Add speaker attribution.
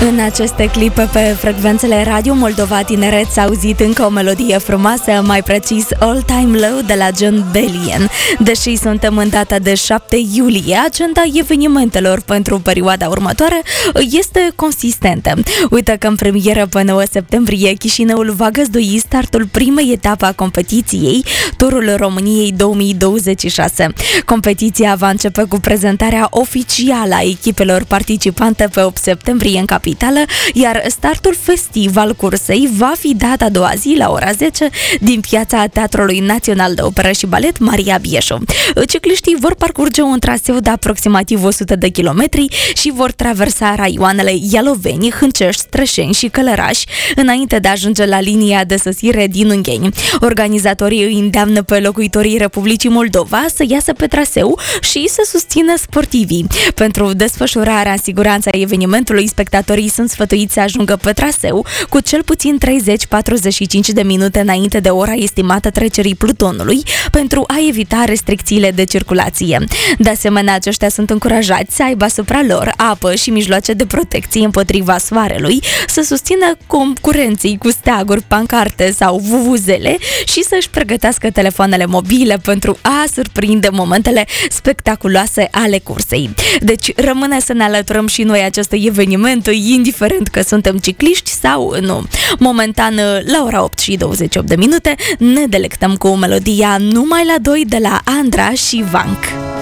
Speaker 1: În aceste clipe pe frecvențele Radio Moldova Tineret s-a auzit încă o melodie frumoasă, mai precis All Time Low de la Jon Bellion. Deși suntem în data de 7 iulie, agenda evenimentelor pentru perioada următoare este consistentă. Uite că în premieră pe 9 septembrie Chișinăul va găzdui startul primei etape a competiției, Turul României 2026. Competiția va începe cu prezentarea oficială a echipelor participante pe 8 septembrie în capitală, iar startul festiv al cursei va fi dat a doua zi la ora 10 din piața Teatrului Național de Operă și Balet Maria Bieșu. Cicliștii vor parcurge un traseu de aproximativ 100 de kilometri și vor traversa raioanele Ialoveni, Hâncești, Strășeni și Călărași înainte de a ajunge la linia de sosire din Ungheni. Organizatorii îi îndeamnă pe locuitorii Republicii Moldova să iasă pe traseu și să susțină sportivii. Pentru desfășurarea în siguranță a evenimentului, spectatorii sunt sfătuiți să ajungă pe traseu cu cel puțin 30-45 de minute înainte de ora estimată trecerii plutonului pentru a evita restricțiile de circulație. De asemenea, aceștia sunt încurajați să aibă asupra lor apă și mijloace de protecție împotriva soarelui, să susțină concurenții cu steaguri, pancarte sau vuvuzele și să-și pregătească telefoanele mobile pentru a surprinde momentele spectaculoase ale cursei. Deci rămâne să ne alăturăm și noi acestui eveniment, indiferent că suntem cicliști sau nu. Momentan, la ora 8 și 28 de minute, ne delectăm cu melodia Numai la 2 de la Andra și Vank.